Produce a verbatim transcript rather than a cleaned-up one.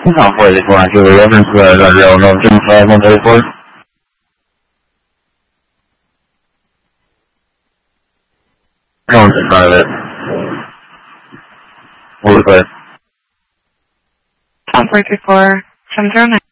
South forty-four, I give a reference to the zero no two five one thirty-four. No one's in front of it. What was it? South forty-four, seven zero nine.